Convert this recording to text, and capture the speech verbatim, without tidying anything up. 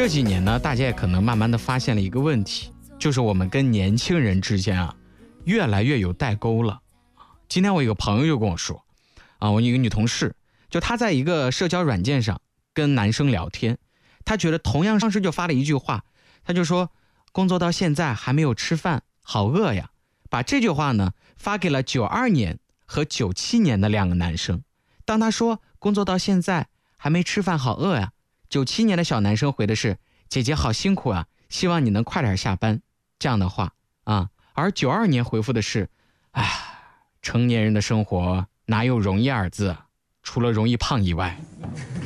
这几年呢，大家也可能慢慢的发现了一个问题，就是我们跟年轻人之间啊，越来越有代沟了。今天我有个朋友就跟我说，啊，我有一个女同事，就她在一个社交软件上跟男生聊天，她觉得同样上司就发了一句话，她就说工作到现在还没有吃饭，好饿呀。把这句话呢发给了九二年和九七年的两个男生。当她说工作到现在还没吃饭，好饿呀，九七年的小男生回的是姐姐好辛苦啊，希望你能快点下班，这样的话啊。而九二年回复的是，哎，成年人的生活哪有容易二字，除了容易胖以外。